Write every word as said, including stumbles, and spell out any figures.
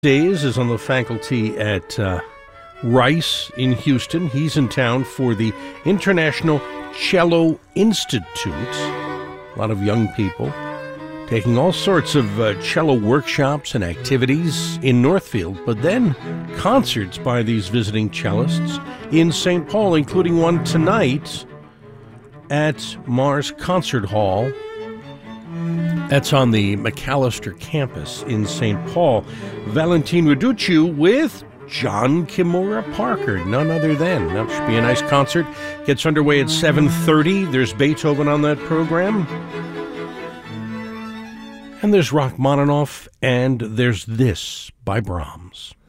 Days is on the faculty at uh, Rice in Houston. He's in town for the International Cello Institute. A lot of young people taking all sorts of uh, cello workshops and activities in Northfield, but then concerts by these visiting cellists in Saint Paul, including one tonight at Mars Concert Hall. That's on the McAllister campus in Saint Paul. Valentin Raduciu with John Kimura Parker, none other than. That should be a nice concert. Gets underway at seven thirty. There's Beethoven on that program. And there's Rachmaninoff, and there's this by Brahms.